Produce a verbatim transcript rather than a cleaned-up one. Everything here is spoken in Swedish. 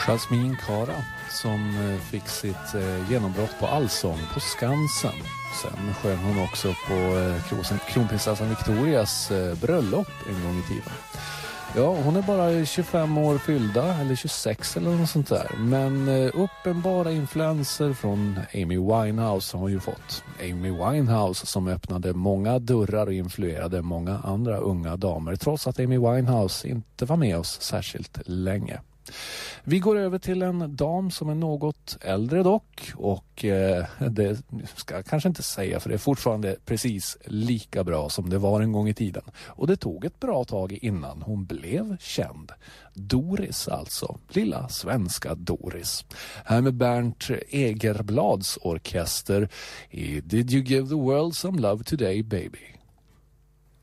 Jasmine Cara som fick sitt genombrott på Allsång på Skansen. Sen sjöng hon också på kronprinsessan Victorias bröllop en gång i tiden. Ja, hon är bara tjugofem år fyllda, eller tjugosex eller något sånt där. Men uppenbara influenser från Amy Winehouse har hon ju fått. Amy Winehouse som öppnade många dörrar och influerade många andra unga damer. Trots att Amy Winehouse inte var med oss särskilt länge. Vi går över till en dam som är något äldre dock, och eh, det ska jag kanske inte säga för det är fortfarande precis lika bra som det var en gång i tiden. Och det tog ett bra tag innan hon blev känd. Doris alltså, lilla svenska Doris. Här med Bernt Egerblads orkester i Did You Give the World Some Love Today Baby?